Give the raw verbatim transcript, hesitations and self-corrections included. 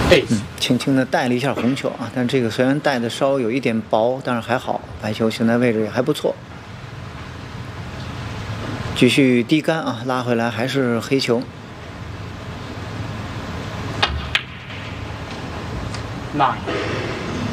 嗯，轻轻的带了一下红球啊，但这个虽然带的稍微有一点薄，但是还好，白球现在位置也还不错。继续低杆啊，拉回来还是黑球。 nine。